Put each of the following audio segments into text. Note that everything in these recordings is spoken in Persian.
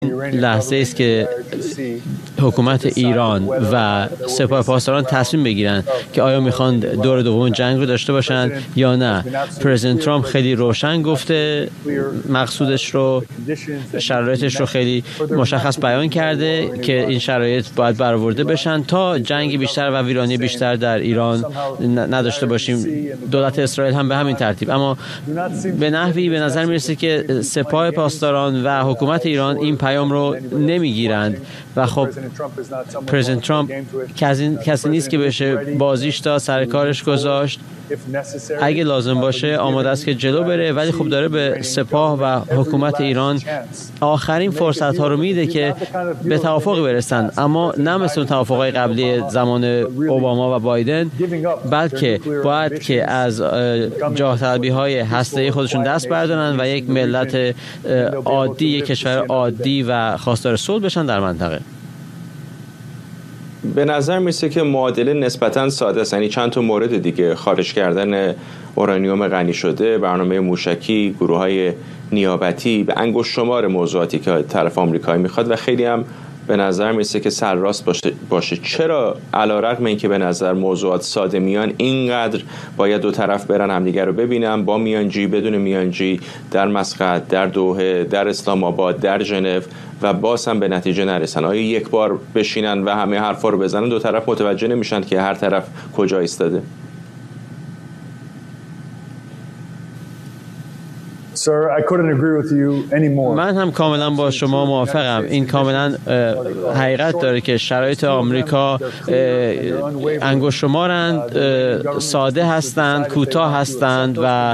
لحظه است که حکومت ایران و سپاه پاسداران تصمیم بگیرن که آیا میخوان دور دوم جنگ رو داشته باشن یا نه. پرزیدنت ترامپ خیلی روشن گفته مقصودش رو، شرایطش رو خیلی مشخص بیان کرده که این شرایط باید برآورده بشن تا جنگ بیشتر و ویرانی بیشتر در ایران نداشته باشیم. دولت اسرائیل هم به همین ترتیب. اما به نحوی به نظر میرسه که سپاه پاسداران و حکومت ایران این پیام رو نمیگیرند و خب پرزیدنت ترامپ کسی نیست که بشه بازیش تا سر کارش گذاشت. اگه لازم باشه آماده است که جلو بره، ولی خب داره به سپاه و حکومت ایران آخرین فرصت ها رو میده که به توافقی برسن، اما نه مثل توافقهای قبلی زمان اوباما و بایدن، بلکه باید که از جاه طلبی های هسته‌ای خودشون دست بردارن و یک ملت عادی، یک کشور عادی و خواستار صلح بشن در منطقه. به نظر میسه که معادله نسبتاً ساده است. یعنی چند تا مورد دیگه، خارج کردن اورانیوم غنی شده، برنامه موشکی، گروه‌های نیابتی، به انگشت شمار موضوعاتی که طرف آمریکایی میخواد و خیلی هم به نظر میسه که سرراست باشه. چرا علیرغم اینکه به نظر موضوعات ساده میان، اینقدر باید دو طرف برن همدیگر رو ببینن، با میانجی، بدون میانجی، در مسقط، در دوحه، در اسلام آباد، در ژنو، و باز هم به نتیجه نرسن؟ آیا یک بار بشینن و همه حرفا رو بزنن دو طرف متوجه نمیشن که هر طرف کجا ایستاده؟ من هم کاملا با شما موافقم. این کاملا حقیقت داره که شرایط آمریکا انگشت شمارند، ساده هستند، کوتاه هستند و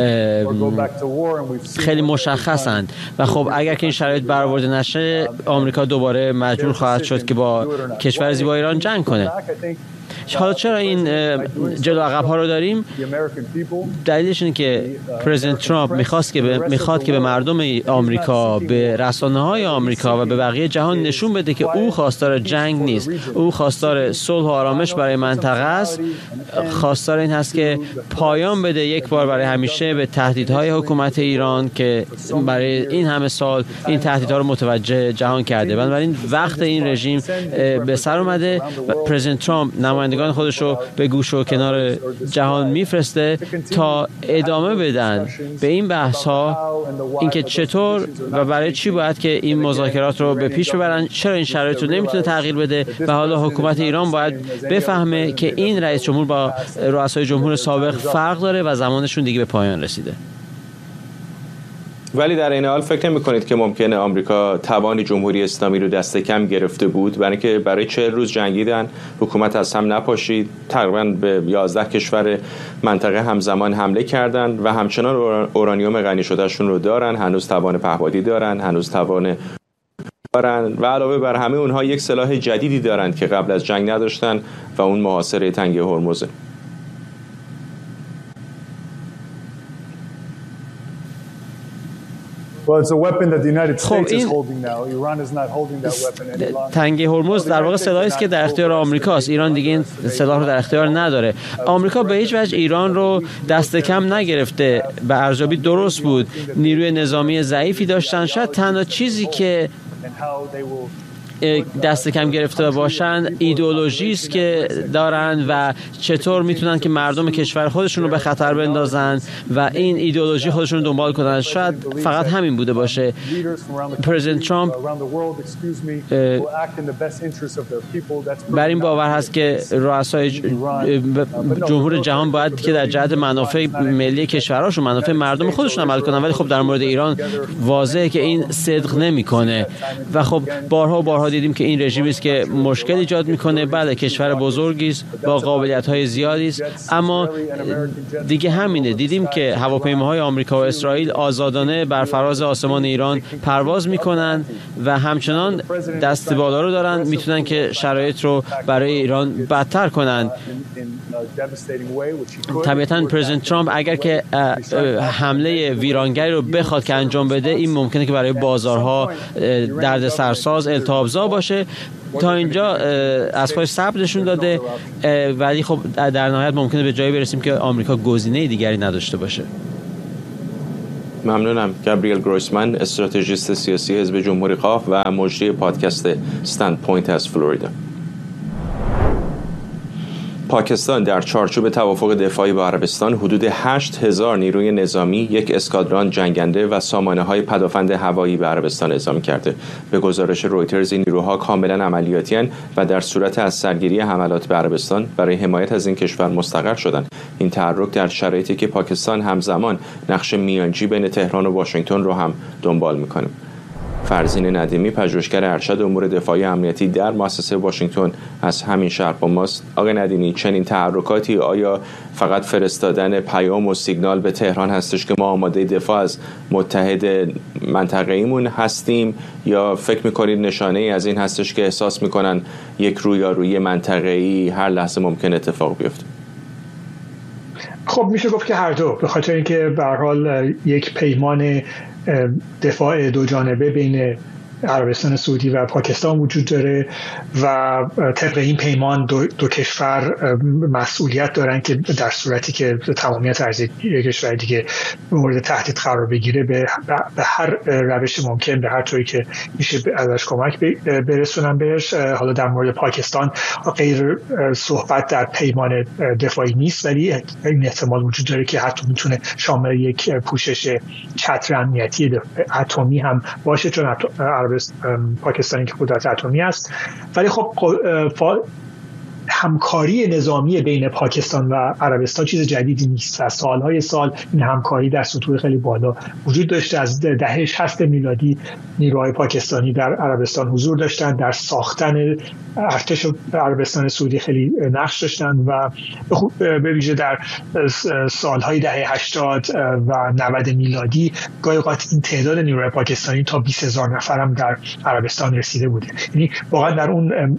خیلی مشخصند و خب اگر که این شرایط برآورده نشه، آمریکا دوباره مجبور خواهد شد که با کشور زیبا ایران جنگ کنه. حالا چرا این جلو عقب ها رو داریم؟ دلیلش اینه که پرزیدنت ترامپ میخواد که به مردم آمریکا، به رسانه‌های آمریکا و به بقیه جهان نشون بده که او خواستار جنگ نیست، او خواستار صلح و آرامش برای منطقه است. خواستار این هست که پایان بده یک بار برای همیشه به تهدیدهای حکومت ایران که برای این همه سال این تهدیدها رو متوجه جهان کرده. بنابراین وقت این رژیم به سر اومده و پرزیدنت ترامپ نمایندگان خودش رو به گوش و کنار جهان میفرسته تا ادامه بدن به این بحث ها، اینکه چطور و برای چی باید که این مذاکرات رو به پیش ببرن، چرا این شرایط رو نمیتونه تغییر بده و حالا حکومت ایران باید بفهمه که این رئیس جمهور با رؤسای جمهور سابق فرق داره و زمانشون دیگه به پایان رسیده. ولی در این حال فکر نمی‌کنید که ممکنه آمریکا توان جمهوری اسلامی رو دست کم گرفته بود؟ برای اینکه برای 40 روز جنگیدن، حکومت از هم نپاشید، تقریبا به 11 کشور منطقه همزمان حمله کردند و همچنان اورانیوم غنی شدهشون رو دارن، هنوز توان پهپادی دارن، هنوز توان دارن و علاوه بر همه اونها یک سلاح جدیدی دارند که قبل از جنگ نداشتن و اون محاصره تنگه هرمزه. خب این تنگه هرمز در واقع سلاحی است که در اختیار آمریکاست. ایران دیگه این سلاح رو در اختیار نداره. آمریکا به هیچ وجه ایران رو دست کم نگرفته. به ارزیابی درست بود، نیروی نظامی ضعیفی داشتن. شاید تنها چیزی که دست کم گرفته باشن ایدئولوژی است که دارن و چطور میتونن که مردم کشور خودشون رو به خطر بندازن و این ایدئولوژی خودشون رو دنبال کنن. شاید فقط همین بوده باشه. پرزیدنت ترامپ بر این باور هست که رؤسای جمهور جهان باید که در جهت منافع ملی کشورهاشون، منافع مردم خودشون عمل کنن، ولی خب در مورد ایران واضحه که این صدق نمیکنه و خب بارها دیدیم که این رژیمی است که مشکل ایجاد میکنه. بله، کشور بزرگی است با قابلیت‌های زیادی است، اما دیگه همینه. دیدیم که هواپیماهای آمریکا و اسرائیل آزادانه بر فراز آسمان ایران پرواز میکنن و همچنان دست بالا رو دارن، میتونن که شرایط رو برای ایران بدتر کنن. طبیعتاً پرزیدنت ترامپ اگر که حمله ویرانگری رو بخواد که انجام بده، این ممکنه که برای بازارها دردسرساز، التهاب‌زا باشه. تا اینجا از پای صبر نشون داده، ولی خب در نهایت ممکنه به جایی برسیم که آمریکا گزینه دیگری نداشته باشه. ممنونم. گابریل گرویسمن، استراتژیست سیاسی حزب جمهوری‌خواه و مجری پادکست استند پوینت از فلوریدا. پاکستان در چارچوب توافق دفاعی با عربستان حدود 8,000 نیروی نظامی، 1 اسکادران جنگنده و سامانه‌های پدافند هوایی به عربستان اعزام کرده. به گزارش رویترز این نیروها کاملا عملیاتی‌اند و در صورت از سرگیری حملات به عربستان برای حمایت از این کشور مستقر شدند. این تحرک در شرایطی که پاکستان همزمان نقش میانجی بین تهران و واشنگتن رو هم دنبال می‌کنه. فرزین ندیمی، پژوهشگر ارشد امور دفاعی امنیتی در مؤسسه واشنگتن از همین شهر با ماست. آقای ندیمی، چنین تحرکاتی آیا فقط فرستادن پیام و سیگنال به تهران هستش که ما آماده دفاع از متحد منطقه‌ایمون هستیم، یا فکر می‌کنید نشانه‌ای از این هستش که احساس می‌کنن یک رویارویی منطقه‌ای هر لحظه ممکن اتفاق بیفته؟ خب میشه گفت که هر دو، به خاطر اینکه به هر حال یک پیمان دفاع دو جانبه بین عربستان سعودی و پاکستان وجود داره و طبق این پیمان دو کشور مسئولیت دارن که در صورتی که تمامیت ارضی یک کشور دیگه مورد تهدید قرار بگیره به هر روش ممکن، به هر طوری که میشه ازش کمک برسونن بهش. حالا در مورد پاکستان غیر صحبت در پیمان دفاعی نیست، ولی این احتمال وجود داره که حتی میتونه شامل یک پوشش چتر امنیتی اتمی هم باشه، چون پاکستانی که قدرت اتمی است. ولی خب همکاری نظامی بین پاکستان و عربستان چیز جدیدی نیست. از سالهای سال این همکاری در سطوح خیلی بالا وجود داشته. از دهه 60 میلادی نیروهای پاکستانی در عربستان حضور داشتند، در ساختن ارتش عربستان سعودی خیلی نقش داشتند و به ویژه در سالهای دهه 80 و 90 میلادی گاهی اوقات این تعداد نیروهای پاکستانی تا 20,000 نفر هم در عربستان رسیده بوده. یعنی واقعا در اون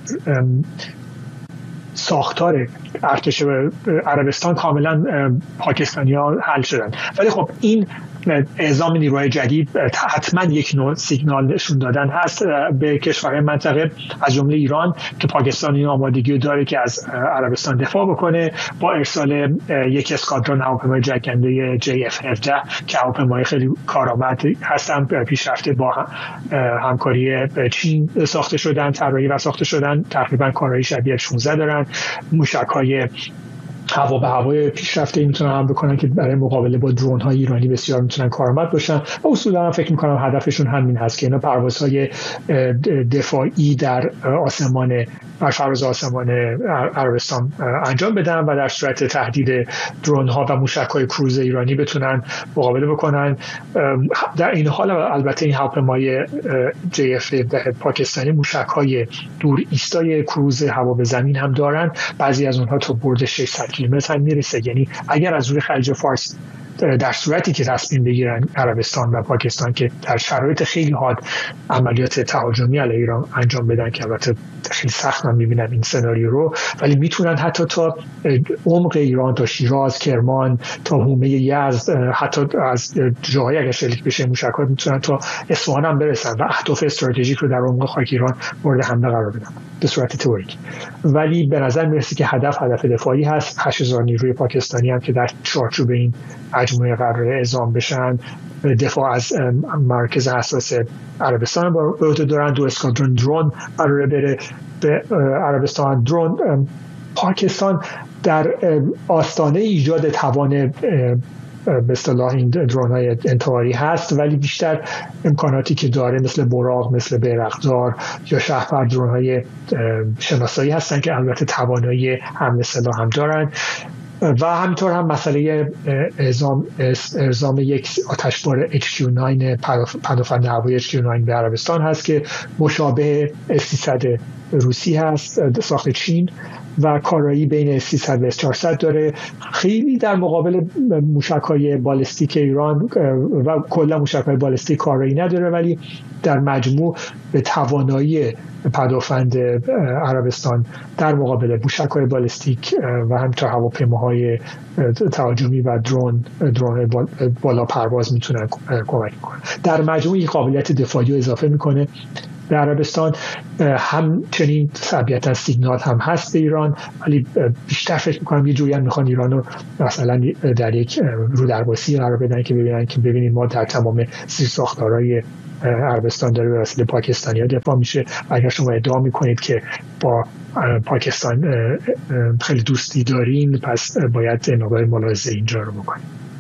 ساختار ارتش عربستان کاملا پاکستانی‌ها حل شدن. ولی خب این اعزام نیروهای جدید حتما یک نوع سیگنال نشون دادن هست به کشورهای منطقه، از جمله ایران که پاکستانی آمادگی داره که از عربستان دفاع بکنه با ارسال یک اسکادرون هواپیمای جنگنده JF-17 که هواپیمای خیلی کارآمد هستن، پیشرفته با همکاری چین ساخته شدن، طراحی و ساخته شدن، تقریبا کارایی شبیه F-16 دارن. موشک‌های هوا به هوای پیشرفته میتونن هم بکنن که برای مقابله با درون های ایرانی بسیار میتونن کارآمد باشن و اصولا فکر میکنم هدفشون همین هست که اینا پروازهای دفاعی در آسمان فراز آسمان عربستان انجام بدن و در صورت تهدید درون ها و موشک های کروز ایرانی بتونن مقابله بکنن. در این حال البته این هواپیمای JF پاکستانی موشک های دور ایستای کروز هوا به زمین هم دارن، بعضی از اونها تا برد 600 کیلومتر هم میرسه. یعنی اگر از روی خلیج فارس در صورتی که تصمیم بگیرن عربستان و پاکستان که در شرایط خیلی حاد عملیات تهاجمی علیه ایران انجام بدن که البته خیلی سخت من میبینم این سناریو رو، ولی میتونن حتی تا عمق ایران، تا شیراز، کرمان، تا حومه یزد، حتی از جاهای اگر شلیک بشه موشک‌ها میتونن تا اصفهان هم برسن و اهداف استراتژیک رو در عمق خاک ایران مورد حمله قرار بدن به صورت تئوریک. ولی به نظر میرسه که هدف دفاعی هست. 8000 نیروی پاکستانی هم که در چارچوب این مجموعه قرار اعزام بشن دفاع از مرکز حساس عربستان با عهده دارن. 2 اسکادرون درون قراره بره به عربستان. درون پاکستان در آستانه ایجاد توان به اصطلاح این درون‌های انتحاری هست، ولی بیشتر امکاناتی که داره مثل براق، مثل بیرقدار یا شهپر درون‌های شناسایی هستن که البته توانایی حمل سلاح هم دارن. و همینطور هم مسئله اعزام یک آتشبار HQ-9 پدافند هوایی HQ-9 به عربستان هست که مشابه S-300 روسی هست، ساخت چین و کارایی بین S-300 و S-400 داره. خیلی در مقابل موشک‌های بالستیک ایران و کلا موشک‌های بالستیک کارایی نداره، ولی در مجموع به توانایی پدافند عربستان در مقابل موشک‌های بالستیک و همینطور هواپیماهای تهاجمی و درون بالا پرواز میتونن کمک کنن. در مجموع قابلیت دفاعی رو اضافه میکنه به عربستان. همچنین طبیعتا سیگنال هم هست به ایران، ولی بیشتر فکر میکنم یه جوری هم میخوان ایران رو مثلا در یک رودرباسی قرار بدن که ببینید ما در تمام زیرساختارهای عربستان داره به وسیله پاکستانی‌ها دفاع میشه. اگر شما ادعا میکنید که با پاکستان خیلی دوستی دارین، پس باید مقدار ملاحظه اینجا رو بکنید.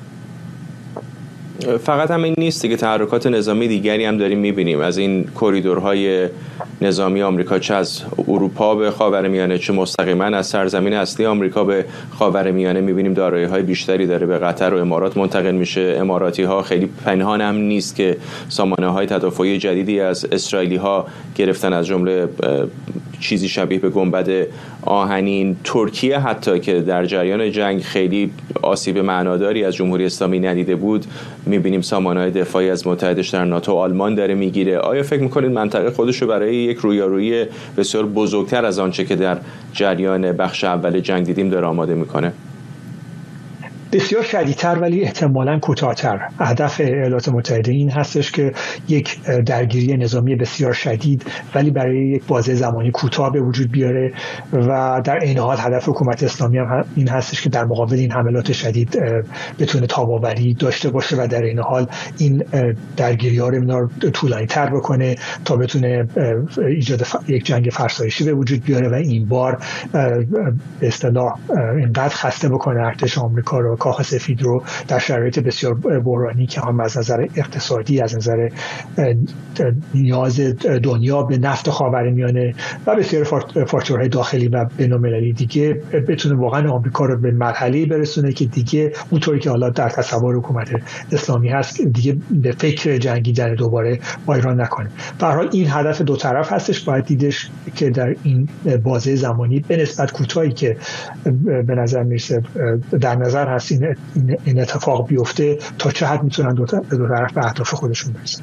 فقط همین نیست که تحرکات نظامی دیگری هم داریم میبینیم از این کوریدورهای نظامی آمریکا، چه از اروپا به خاورمیانه چه مستقیما از سرزمین اصلی آمریکا به خاورمیانه میبینیم دارایی‌های بیشتری داره به قطر و امارات منتقل میشه. اماراتی‌ها خیلی پنهان هم نیست که سامانه‌های تدافعی جدیدی از اسرائیلی‌ها گرفتن، از جمله چیزی شبیه به گنبد آهنین. ترکیه حتی که در جریان جنگ خیلی آسیب معناداری از جمهوری اسلامی ندیده بود، میبینیم سامانه‌های دفاعی از متحدش در ناتو آلمان داره میگیره. آیا فکر میکنید منطقه خودش رو برای یک رویارویی بسیار بزرگتر از آنچه که در جریان بخش اول جنگ دیدیم داره آماده میکنه؟ بسیار شدیدتر ولی احتمالاً کوتاه‌تر. هدف ایالات متحده این هستش که یک درگیری نظامی بسیار شدید ولی برای یک بازه زمانی کوتاه به وجود بیاره و در عین حال هدف حکومت اسلامی هم این هستش که در مقابل این حملات شدید بتونه تاب‌آوری داشته باشه و در عین حال این درگیری‌ها رو طولانی‌تر بکنه تا بتونه ایجاد یک جنگ فرسایشی به وجود بیاره و این بار به اصطلاح اینقدر خسته بکنه ارتش آمریکا رو، کاخ سفید رو، در شرایط بسیار بحرانی که هم از نظر اقتصادی، از نظر نیاز دنیا به نفت خاورمیانه و بسیار فاکتورهای داخلی و بین‌المللی دیگه بتونه واقعا آمریکا رو به مرحله‌ای برسونه که دیگه اونطوری که حالا در تصور حکومت اسلامی هست دیگه به فکر جنگیدن دوباره با ایران نکنه. به هر حال این هدف دو طرف هستش، باید دیدش که در این بازه زمانی به نسبت کوتاهی که به نظر میرسه در نظر هست این اتفاق بیفته تا چه حد میتونن دو طرف به اهداف خودشون برسن.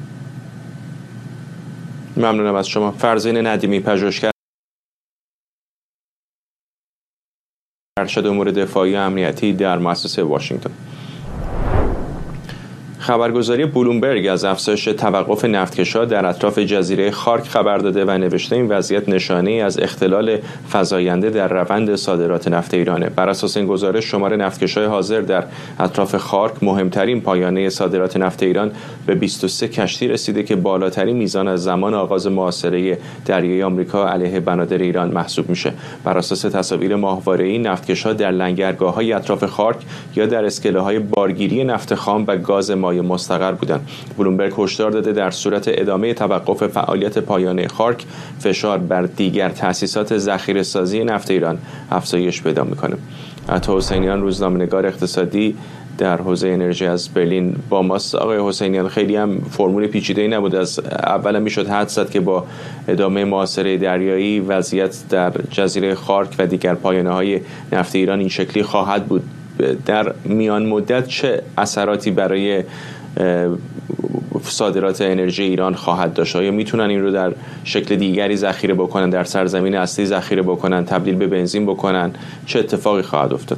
ممنونم از شما. فرزین ندیمی، پژوهشگر ارشد امور دفاعی و امنیتی در مؤسسه واشنگتن. خبرگزاری بلومبرگ از افزایش توقف نفتکش‌ها در اطراف جزیره خارک خبر داده و نوشته این وضعیت نشانه‌ای از اختلال فزاینده در روند صادرات نفت ایرانه. بر اساس این گزارش شمار نفتکش‌های حاضر در اطراف خارک، مهمترین پایانه صادرات نفت ایران، به 23 کشتی رسیده که بالاترین میزان از زمان آغاز محاصره دریایی آمریکا علیه بنادر ایران محسوب میشه. بر اساس تصاویر ماهواره‌ای نفتکش‌ها در لنگرگاه‌های اطراف خارک یا در اسکله‌های بارگیری نفت خام و گاز مایع مستقر بودند. بلومبرگ هشدار داده در صورت ادامه توقف فعالیت پایانه خارک، فشار بر دیگر تأسیسات ذخیره‌سازی نفت ایران افزایش پیدا می‌کنه. عطا حسینیان، روزنامه‌نگار اقتصادی در حوزه انرژی از برلین با ماست. آقای حسینیان، خیلی هم فرمول پیچیده‌ای نبود. از اول میشد حدس زد که با ادامه محاصره دریایی وضعیت در جزیره خارک و دیگر پایانه‌های نفت ایران این شکلی خواهد بود. در میان مدت چه اثراتی برای صادرات انرژی ایران خواهد داشت؟ آیا میتونن این رو در شکل دیگری ذخیره بکنن، در سرزمین اصلی ذخیره بکنن، تبدیل به بنزین بکنن؟ چه اتفاقی خواهد افتاد؟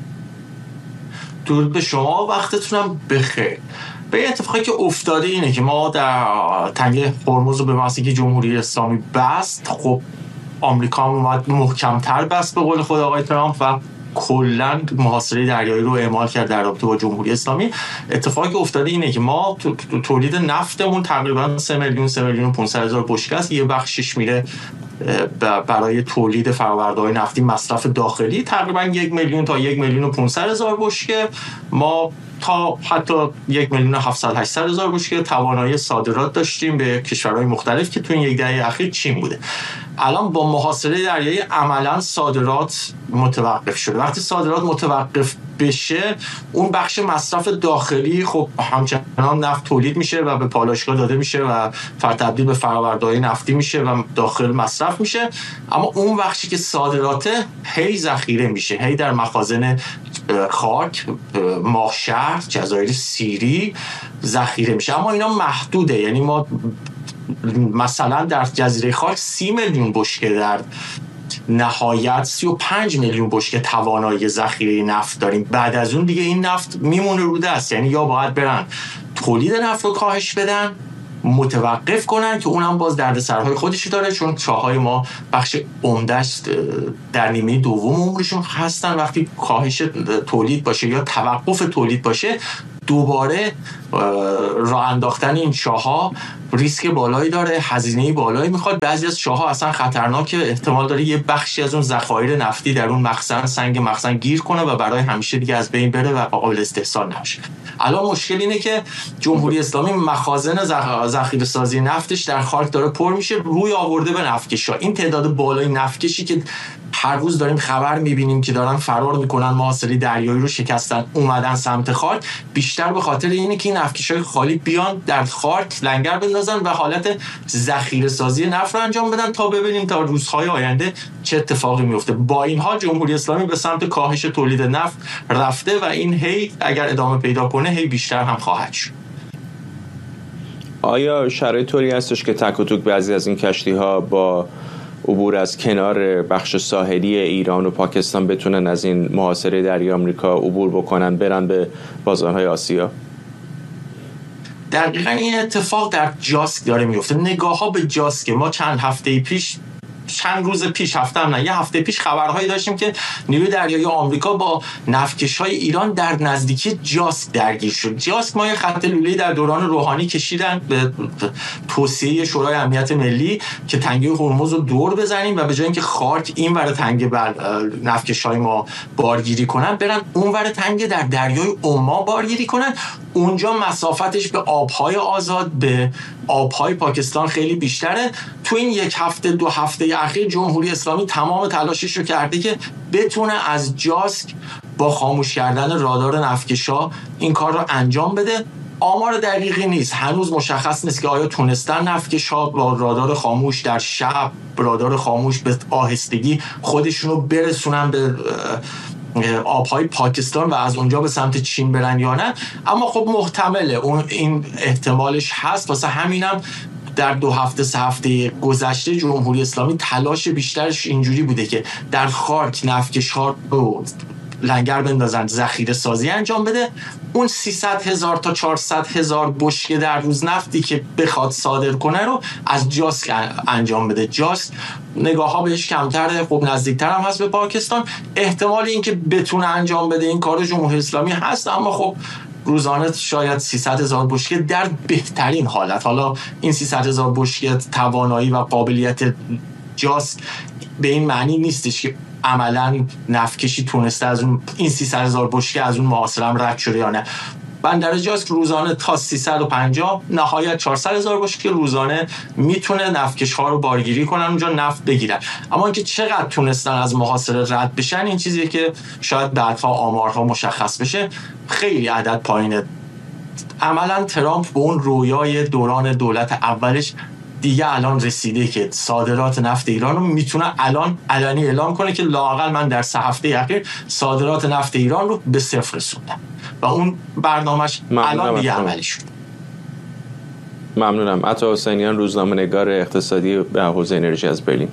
درود به شما، وقتتونم بخیر. به اتفاقی که افتاده اینه که ما در تنگه هرمز رو به محضی که جمهوری اسلامی بست، خب آمریکا هم اومد محکم‌تر بست به قول خود آقای ترامپ و کلاً محاصره دریایی رو اعمال کرد در رابطه با جمهوری اسلامی. اتفاقی که افتاده اینه که ما تولید نفتمون تقریباً 3 میلیون و 500 هزار بشکه است. یه بخشش میره برای تولید فرآورده‌های نفتی مصرف داخلی، تقریباً 1 میلیون تا 1 میلیون و 500 هزار بشکه. ما تا حتی 1 میلیون و 700 هزار بشکه توانایی صادرات داشتیم به کشورهای مختلف که تو این یک دهه اخیر چین بوده. الان با محاصره دریایی عملاً صادرات متوقف شده. وقتی صادرات متوقف بشه، اون بخش مصرف داخلی خب همچنان نفت تولید میشه و به پالایشگاه داده میشه و تبدیل به فرآورده‌های نفتی میشه و داخل مصرف میشه. اما اون بخشی که صادراته هی ذخیره میشه، هی در مخازن خارک، ماهشهر، جزایر سیری ذخیره میشه. اما اینا محدوده. یعنی ما مثلا در جزیره خارک 30 میلیون بشکه، در نهایت 35 میلیون بشکه توانایی ذخیره نفت داریم. بعد از اون دیگه این نفت میمونه رو دست. یعنی یا باید برن تولید نفت رو کاهش بدن متوقف کنن که اونم باز دردسرهای خودشی داره، چون چاهای ما بخش عمده‌اش در نیمه دوم عمرشون هستن. وقتی کاهش تولید باشه یا توقف تولید باشه، دوباره راه انداختن این چاه‌ها ریسک بالایی داره، هزینه بالایی میخواد. بعضی از چاه‌ها اصلا خطرناکه، احتمال داره یه بخشی از اون ذخایر نفتی در اون مخزن، سنگ مخزن گیر کنه و برای همیشه دیگه از بین بره و قابل استحصال نشه. الان مشکل اینه که جمهوری اسلامی مخازن ذخیره سازی نفتش در خاک داره پر میشه، روی آورده به نفتکش‌ها. این تعداد بالای نفتکشی که هر روز داریم خبر میبینیم که دارن فرار میکنن، محاصره دریایی رو شکستن اومدن سمت خاک، بیشتر به خاطر اینه که این نفتکش‌های خالی بیان در خاک لنگر بندازن و حالت ذخیره سازی نفت رو انجام بدن تا ببینیم تا روزهای آینده چه اتفاقی میفته. با این حال جمهوری اسلامی به سمت کاهش تولید نفت رفته و این هی اگر ادامه پیدا کنه هی بیشتر هم خواهد شد. آیا شرایط طوری هستش که تک و توک بعضی از این کشتی‌ها با عبور از کنار بخش ساحلی ایران و پاکستان بتونن از این محاصره دریای آمریکا عبور بکنن، برن به بازارهای آسیا؟ دقیقاً این اتفاق در جاسک داره میفته. نگاه ها به جاسک، ما چند روز پیش یه هفته پیش خبرهایی داشتیم که نیروی دریایی آمریکا با نفتکش‌های ایران در نزدیکی جاسک درگیر شد. جاسک ما یه خط لوله‌ای در دوران روحانی کشیدن به توصیه شورای امنیت ملی که تنگه هرمز رو دور بزنیم و به جای اینکه خاک این ور تنگه بر نفتکش‌های ما بارگیری کنن، برن اون ور تنگه در دریای عمان بارگیری کنن. اونجا مسافتش به آبهای آزاد، به آبهای پاکستان خیلی بیشتره. تو این یک هفته دو هفته اخیر جمهوری اسلامی تمام تلاشش رو کرده که بتونه از جاسک با خاموش کردن رادار نفتکش‌ها این کار رو انجام بده. آمار دقیقی نیست، هنوز مشخص نیست که آیا تونستن نفتکش‌ها با رادار خاموش در شب، رادار خاموش به آهستگی خودشون رو برسونن به آبهای پاکستان و از اونجا به سمت چین برن یا نه. اما خب محتمله، این احتمالش هست. واسه همینم در 2 هفته 3 هفته گذشته جمهوری اسلامی تلاش بیشترش اینجوری بوده که در خاک نفتکش‌ها رو لنگر بندازن، ذخیره سازی انجام بده. اون 300,000 تا 400,000 بشکه در روز نفتی که بخواد صادر کنه رو از جاسک انجام بده. جاسک نگاه ها بهش کمتره، خب نزدیکتر هم هست به پاکستان. احتمال این که بتونه انجام بده این کار جمهوری اسلامی هست، اما خب روزانه شاید 300,000 بشکه در بهترین حالت. حالا این 300,000 بشکه توانایی و قابلیت جاسک به این معنی نیستش که عملاً نفتکشی تونسته از اون این 300,000 بشکه از اون محاصره هم رد شده یا نه. بندر جاسک روزانه تا 350 نهایت 400,000 بشکه روزانه میتونه نفتکش‌ها رو بارگیری کنن، اونجا نفت بگیرن. اما اینکه چقدر تونستن از محاصره رد بشن این چیزیه که شاید بعدها آمارها مشخص بشه. خیلی عدد پایینه. عملاً ترامپ به اون رویای دوران دولت اولش دیگه الان رسیده که صادرات نفت ایران رو میتونه الان علنی اعلام کنه که لااقل من در 3 هفته اخیر صادرات نفت ایران رو به 0 رسوندم و اون برنامه‌اش الان دیگه عملی شد. ممنونم. عطا حسینیان، روزنامه‌نگار اقتصادی به حوزه انرژی از برلین.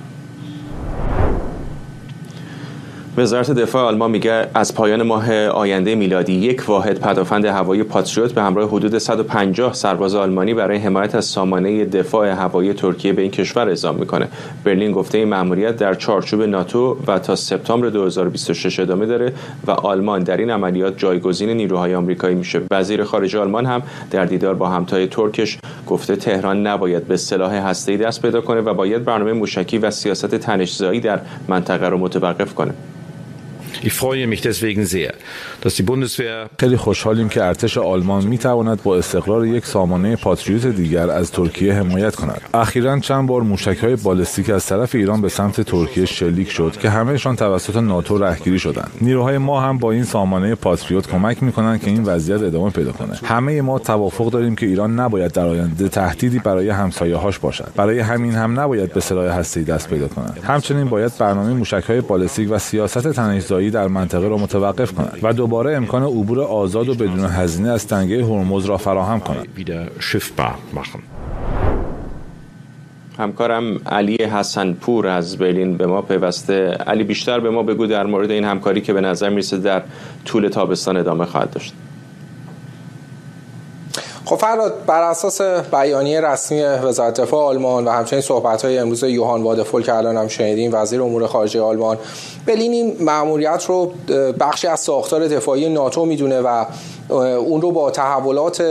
وزارت دفاع آلمان میگه از پایان ماه آینده میلادی 1 واحد پدافند هوایی پاتریوت به همراه حدود 150 سرباز آلمانی برای حمایت از سامانه دفاع هوایی ترکیه به این کشور اعزام میکنه. برلین گفته این مأموریت در چارچوب ناتو و تا سپتامبر 2026 ادامه داره و آلمان در این عملیات جایگزین نیروهای آمریکایی میشه. وزیر خارجه آلمان هم در دیدار با همتای ترکش گفته تهران نباید به سلاح هسته‌ای دست پیدا کنه و باید برنامه موشکی و سیاست تنش‌زایی در منطقه رو متوقف کنه. Ich freue mich deswegen sehr, dass die Bundeswehr خیلی خوشحالیم که ارتش آلمان میتواند با استقرار یک سامانه پاتریوت دیگر از ترکیه حمایت کند. اخیراً چند بار موشک‌های بالستیک از طرف ایران به سمت ترکیه شلیک شد که همه‌شان توسط ناتو رهگیری شدند. نیروهای ما هم با این سامانه پاتریوت کمک می‌کنند که این وضعیت ادامه پیدا کند. همه ما توافق داریم که ایران نباید در آینده تهدیدی برای همسایه‌هاش باشد. برای همین هم نباید به سلاح هسته‌ای دست پیدا کند. همچنین باید برنامه موشک‌های بالستیک و سیاست تنش‌زایی در منطقه را متوقف کند و دوباره امکان عبور آزاد و بدون هزینه از تنگه هرمز را فراهم کند. همکارم علی حسنپور از برلین به ما پیوسته. علی، بیشتر به ما بگو در مورد این همکاری که به نظر میرسه در طول تابستان ادامه خواهد داشت. خب فرهاد، بر اساس بیانیه رسمی وزارت دفاع آلمان و همچنین صحبت‌های امروز یوهان وادفول که الان هم شنیدیم، وزیر امور خارجه آلمان، برلین این مأموریت رو بخشی از ساختار دفاعی ناتو میدونه و اون رو با تحولات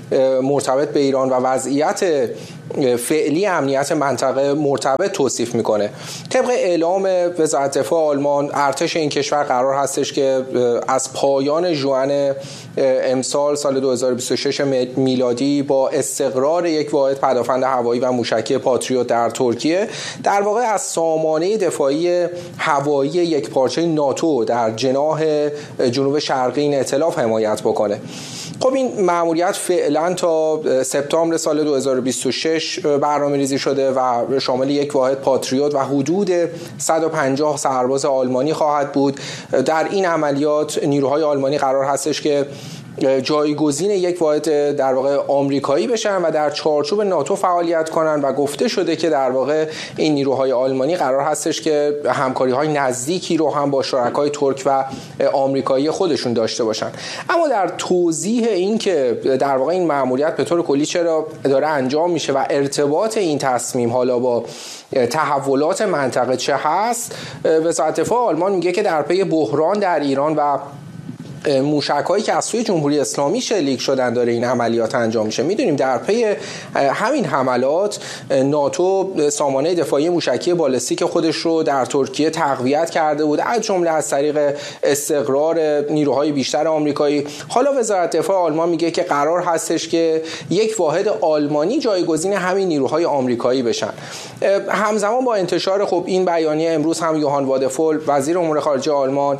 مرتبط به ایران و وضعیت فعلی امنیت منطقه مرتبط توصیف میکنه. طبق اعلام وزارت دفاع آلمان، ارتش این کشور قرار هستش که از پایان ژوئن امسال سال 2026 میلادی با استقرار یک واحد پدافند هوایی و موشکی پاتریوت در ترکیه، در واقع از سامانه دفاعی هوایی یک پارچه ناتو در جناح جنوب شرقی این ائتلاف حمایت بکنه. خب این مأموریت فعلا تا سپتامبر سال 2026 برنامه‌ریزی شده و شامل یک واحد پاتریوت و حدود 150 سرباز آلمانی خواهد بود. در این عملیات نیروهای آلمانی قرار هستش که جایگزین یک واحد در واقع آمریکایی بشن و در چارچوب ناتو فعالیت کنن و گفته شده که در واقع این نیروهای آلمانی قرار هستش که همکاری‌های نزدیکی رو هم با شرکای ترک و آمریکایی خودشون داشته باشن. اما در توضیح این که در واقع این مأموریت به طور کلی چرا داره انجام میشه و ارتباط این تصمیم حالا با تحولات منطقه چه هست، وزارت دفاع آلمان میگه که در پی بحران در ایران و موشک‌هایی که از سوی جمهوری اسلامی شلیک شدن داره این عملیات انجام میشه. میدونیم در پی همین حملات ناتو سامانه دفاعی موشکی بالستیک خودش رو در ترکیه تقویت کرده بود، از جمله از طریق استقرار نیروهای بیشتر آمریکایی. حالا وزارت دفاع آلمان میگه که قرار هستش که یک واحد آلمانی جایگزین همین نیروهای آمریکایی بشن. همزمان با انتشار خب این بیانیه، امروز هم یوهان وادفول وزیر امور خارجه آلمان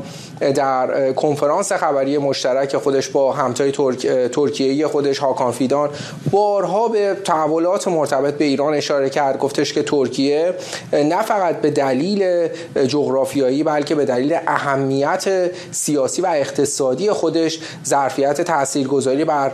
در کنفرانس خبری مشترک خودش با همتای ترکیه‌ای خودش هاکان فیدان بارها به تحولات مرتبط به ایران اشاره کرد. گفتش که ترکیه نه فقط به دلیل جغرافیایی بلکه به دلیل اهمیت سیاسی و اقتصادی خودش ظرفیت تاثیرگذاری بر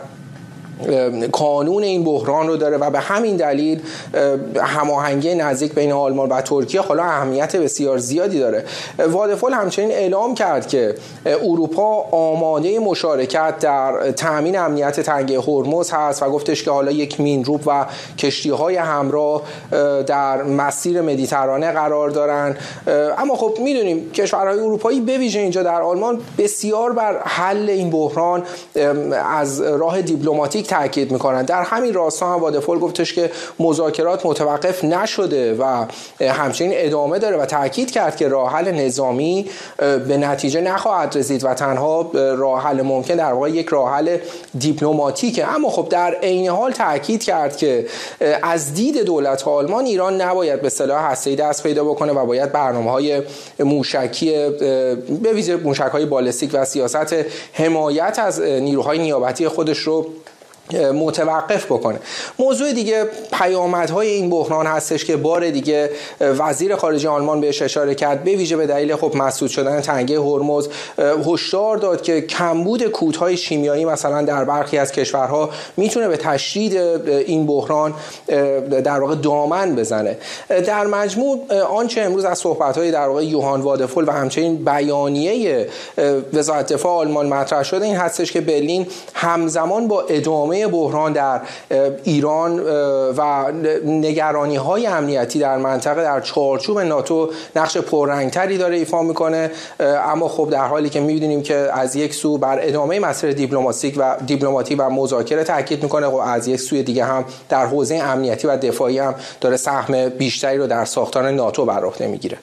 کانون این بحران رو داره و به همین دلیل هماهنگی نزدیک بین آلمان و ترکیه حالا اهمیت بسیار زیادی داره. وادفول همچنین اعلام کرد که اروپا آماده مشارکت در تامین امنیت تنگه هرمز هست و گفتش که حالا یک مینروب و کشتی‌های همراه در مسیر مدیترانه قرار دارن. اما خب میدونیم کشورهای اروپایی به ویژه اینجا در آلمان بسیار بر حل این بحران از راه دیپلماتیک تاکید میکنن. در همین راستا هم وادفول گفتش که مذاکرات متوقف نشده و همچنین ادامه داره و تاکید کرد که راه حل نظامی به نتیجه نخواهد رسید و تنها راه حل ممکن در واقع یک راه حل دیپلماتیکه. اما خب در عین حال تاکید کرد که از دید دولت آلمان ایران نباید به سلاح هسته‌ای دست پیدا بکنه و باید برنامه‌های موشکی به ویژه موشک‌های بالستیک و سیاست حمایت از نیروهای نیابتی خودش رو متوقف بکنه. موضوع دیگه پیامدهای این بحران هستش که بار دیگه وزیر خارجه آلمان بهش اشاره کرد، به ویژه به دلیل خب مسدود شدن تنگه هرمز هشدار داد که کمبود کودهای شیمیایی مثلا در برخی از کشورها میتونه به تشدید این بحران در واقع دامن بزنه. در مجموع آنچه امروز از صحبت‌های در واقع یوهان وادفول و همچنین بیانیه وزارت دفاع آلمان مطرح شده این هستش که برلین همزمان با ادامه بحران در ایران و نگرانی‌های امنیتی در منطقه در چارچوب ناتو نقش پررنگتری داره ایفا میکنه. اما خب در حالی که می‌بینیم که از یک سو بر ادامه مسیر دیپلماتی و مذاکره تاکید میکنه و از یک سوی دیگه هم در حوزه امنیتی و دفاعی هم داره سهم بیشتری رو در ساختار ناتو بر عهده میگیره.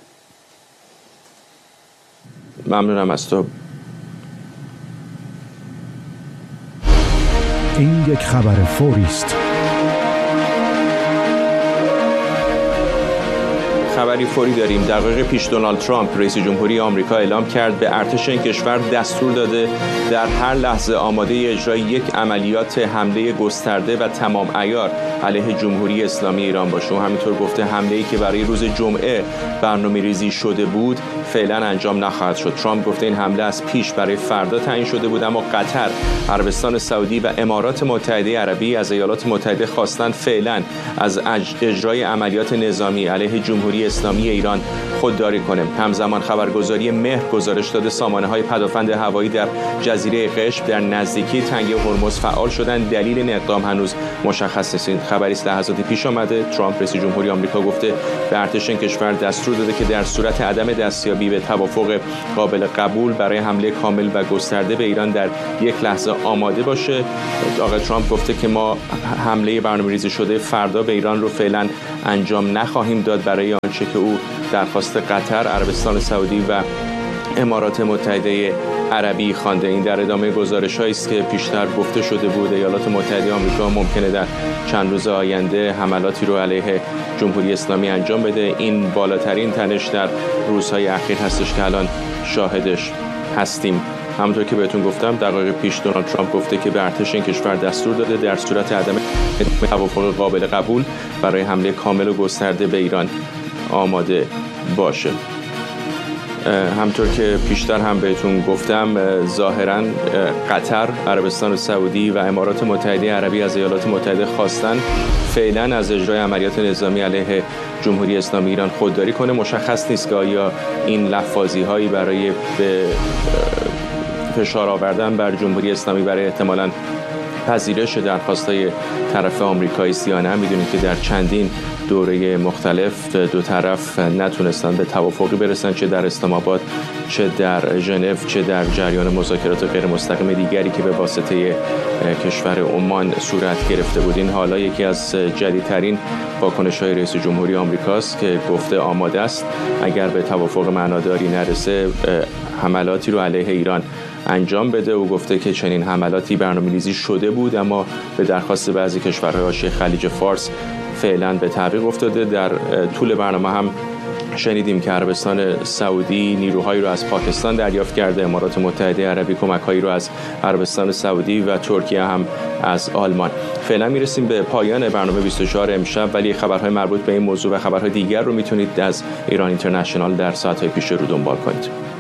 ممنونم از تو. این یک خبر فوری است. خبری فوری داریم. دقایق پیش دونالد ترامپ رئیس جمهوری آمریکا اعلام کرد به ارتش این کشور دستور داده در هر لحظه آماده اجرای یک عملیات حمله گسترده و تمام عیار علیه جمهوری اسلامی ایران باشه. و همینطور گفته حمله‌ای که برای روز جمعه برنامه‌ریزی شده بود فعلا انجام نخواهد شد. ترامپ گفته این حمله از پیش برای فردا تعیین شده بود، اما قطر، عربستان سعودی و امارات متحده عربی از ایالات متحده خواستند فعلا از اجرای عملیات نظامی علیه جمهوری اسلامی ایران خودداری کنه. همزمان خبرگزاری مهر گزارش داده سامانه‌های پدافند هوایی در جزیره قشم در نزدیکی تنگه هرمز فعال شدند. دلیل این اقدام هنوز مشخص نیست. خبری است لحظاتی پیش آمده ترامپ رئیس جمهوری آمریکا گفته به ارتش این کشور دستور داده که در صورت عدم دستیابی به توافق قابل قبول برای حمله کامل و گسترده به ایران در یک لحظه آماده باشه. آقای ترامپ گفته که ما حمله برنامه‌ریزی شده فردا به ایران رو فعلا انجام نخواهیم داد برای آنچه که او درخواست قطر، عربستان سعودی و امارات متحده عربی خوانده. این در ادامه گزارش‌هایی است که پیشتر گفته شده بود ایالات متحده آمریکا ممکنه در چند روز آینده حملاتی رو علیه جمهوری اسلامی انجام بده. این بالاترین تنش در روزهای اخیر هستش که الان شاهدش هستیم. همونطور که بهتون گفتم دقایق پیش دونالد ترامپ گفته که به ارتش این کشور دستور داده در صورت عدم توافق قابل قبول برای حمله کامل و گسترده به ایران آماده باشه. همطور که پیشتر هم بهتون گفتم ظاهراً قطر، عربستان سعودی و امارات متحده عربی از ایالات متحده خواستن فعلا از اجرای عملیات نظامی علیه جمهوری اسلامی ایران خودداری کنه. مشخص نیست که آیا این لفاظی هایی برای به فشار آوردن بر جمهوری اسلامی برای احتمالاً پذیرش درخواست‌های طرف آمریکایی است یا نه. می‌دونید که در چندین دوره مختلف دو طرف نتونستن به توافقی برسن، چه در اسلام آباد، چه در ژنو، چه در جریان مذاکرات غیر مستقیم دیگری که به واسطه کشور عمان صورت گرفته بود. این حالا یکی از جدیدترین واکنش‌های رئیس جمهوری آمریکاست که گفته آماده است اگر به توافق معناداری نرسه حملاتی رو علیه ایران انجام بده. او گفته که چنین حملاتی برنامه‌ریزی شده بود اما به درخواست بعضی کشورهای حاشیه خلیج فارس فعلا به تعویق افتاده. در طول برنامه هم شنیدیم که عربستان سعودی نیروهایی رو از پاکستان دریافت کرده، امارات متحده عربی کمک‌هایی رو از عربستان سعودی و ترکیه هم از آلمان. فعلا میرسیم به پایان برنامه 24 امشب، ولی خبرهای مربوط به این موضوع و خبرهای دیگر رو میتونید از ایران اینترنشنال در ساعت‌های پیش رو دنبال کنید.